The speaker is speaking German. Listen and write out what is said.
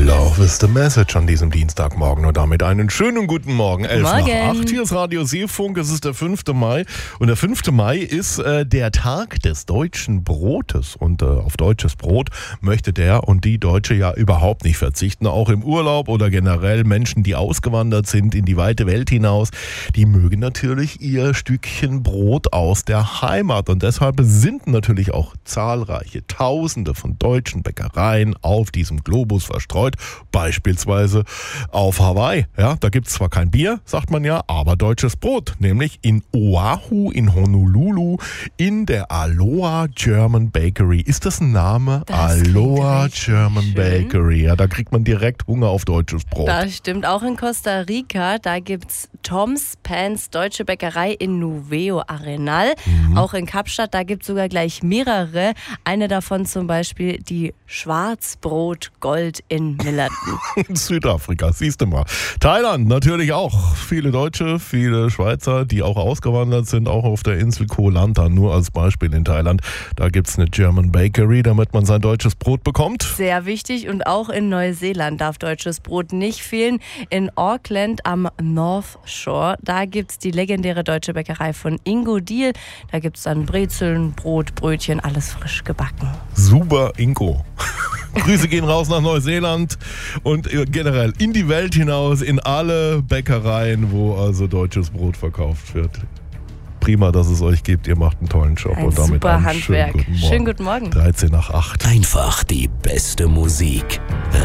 Love is the message an diesem Dienstagmorgen und damit einen schönen guten Morgen. 7:11. Hier ist Radio Seefunk, es ist der 5. Mai und der 5. Mai ist der Tag des deutschen Brotes und auf deutsches Brot möchte der und die Deutsche ja überhaupt nicht verzichten, auch im Urlaub oder generell Menschen, die ausgewandert sind in die weite Welt hinaus, die mögen natürlich ihr Stückchen Brot aus der Heimat und deshalb sind natürlich auch zahlreiche Tausende von deutschen Bäckereien auf diesem Globus verstreut, beispielsweise auf Hawaii. Ja, da gibt es zwar kein Bier, sagt man ja, aber deutsches Brot, nämlich in Oahu, in Honolulu, in der Aloha German Bakery. Ist das ein Name? Das Aloha German schön. Bakery. Ja, da kriegt man direkt Hunger auf deutsches Brot. Das stimmt. Auch in Costa Rica, da gibt's Tom's Pans Deutsche Bäckerei in Nuveo Arenal. Auch in Kapstadt, da gibt's sogar gleich mehrere. Eine davon zum Beispiel die Schwarzbrot Gold in Millerton. Südafrika, siehst du mal. Thailand natürlich auch. Viele Deutsche, viele Schweizer, die auch ausgewandert sind, auch auf der Insel Koh Lanta. Nur als Beispiel in Thailand. Da gibt es eine German Bakery, damit man sein deutsches Brot bekommt. Sehr wichtig. Und auch in Neuseeland darf deutsches Brot nicht fehlen. In Auckland am North Shore, da gibt es die legendäre deutsche Bäckerei von Ingo Diehl. Da gibt es dann Brezeln, Brot, Brötchen, alles frisch gebacken. Super Ingo. Grüße gehen raus nach Neuseeland und generell in die Welt hinaus, in alle Bäckereien, wo also deutsches Brot verkauft wird. Prima, dass es euch gibt. Ihr macht einen tollen Job. Ein und damit super einen Handwerk. Schönen guten Morgen. Schönen guten Morgen. 13 nach 8. Einfach die beste Musik.